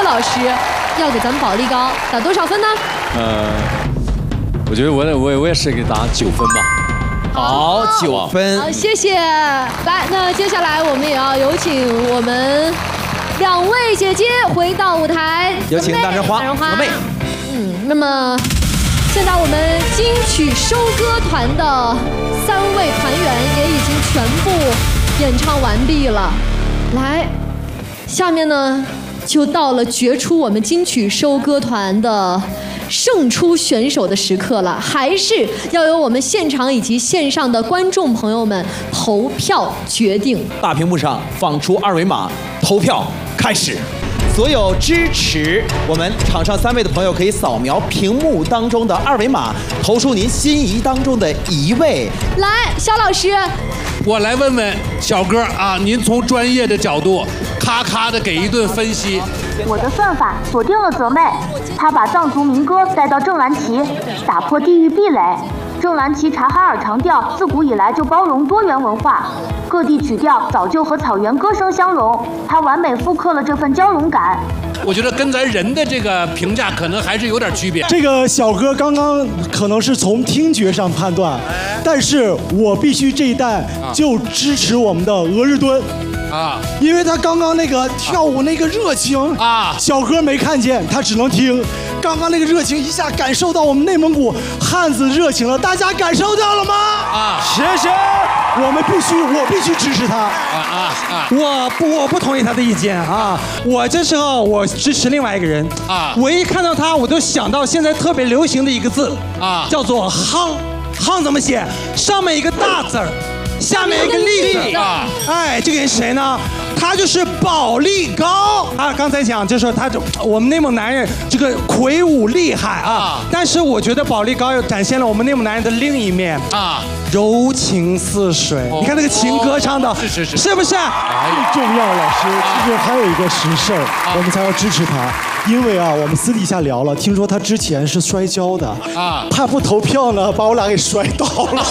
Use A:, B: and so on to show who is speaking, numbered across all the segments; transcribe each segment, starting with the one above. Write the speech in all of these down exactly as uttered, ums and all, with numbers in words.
A: 老师要给咱们保利高打多少分呢？
B: 呃，我觉得我我我也是给打九分吧。
C: 好，九分。
A: 好，谢谢。来，那接下来我们也要有请我们两位姐姐回到舞台。
C: 有请大人花，
A: 大人
C: 妹。
A: 嗯，那么现在我们金曲收歌团的三位团员也已经全部演唱完毕了。来，下面呢就到了决出我们金曲收歌团的胜出选手的时刻了，还是要由我们现场以及线上的观众朋友们投票决定。
C: 大屏幕上放出二维码，投票开始。所有支持我们场上三位的朋友，可以扫描屏幕当中的二维码，投出您心仪当中的一位。
A: 来，肖老师，
D: 我来问问小哥啊，您从专业的角度，咔咔的给一顿分析。
E: 我的算法锁定了泽妹，她把藏族民歌带到正蓝旗，打破地域壁垒。正蓝旗察哈尔长调自古以来就包容多元文化，各地曲调早就和草原歌声相融，它完美复刻了这份交融感。
D: 我觉得跟咱人的这个评价可能还是有点区别。
F: 这个小哥刚刚可能是从听觉上判断，但是我必须这一弹就支持我们的俄日敦。啊，因为他刚刚那个跳舞那个热情啊，小哥没看见，他只能听。刚刚那个热情一下感受到我们内蒙古汉子热情了，大家感受到了吗？啊，谢谢。我们必须，我必须支持他。啊
G: 啊啊！我不，我不同意他的意见啊！我这时候我支持另外一个人啊！我一看到他，我就想到现在特别流行的一个字啊，叫做“夯”。夯怎么写？上面一个大字儿。下面一个例子啊，哎，这个人谁呢？他就是保利高啊。刚才讲就是他，我们内蒙男人这个魁梧厉害啊，但是我觉得保利高又展现了我们内蒙男人的另一面啊，柔情似水。你看那个情歌唱的，是是是，是不是？
F: 最重要，老师，其实还有一个实事儿，我们才要支持他。因为啊，我们私底下聊了，听说他之前是摔跤的啊，怕不投票呢，把我俩给摔倒了。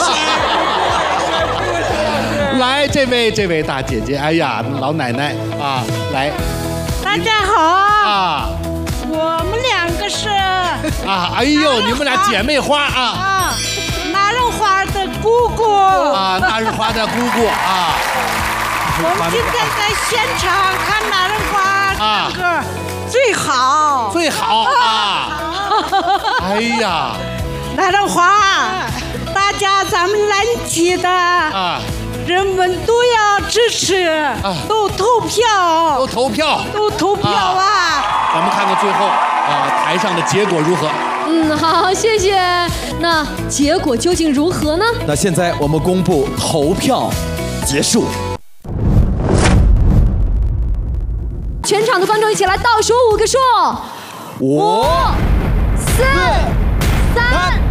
D: 来，这位这位大姐姐，哎呀，老奶奶啊，来，
H: 大家好啊，我们两个是
D: 啊，哎呦，你们俩姐妹花啊，
H: 啊，纳润花的姑姑
D: 啊，纳润花的姑姑啊，
H: 我们今天在现场看纳润花唱歌最好，
D: 最好啊，哎呀，
H: 纳润花，大家咱们蓝旗的啊。人们都要支持，啊、都投票，
D: 都投票，
H: 都投票啊！啊
D: 咱们看看最后啊、呃、台上的结果如何？
A: 嗯，好，谢谢。那结果究竟如何呢？
C: 那现在我们公布投票结束。
A: 全场的观众一起来倒数五个数：五、四、三。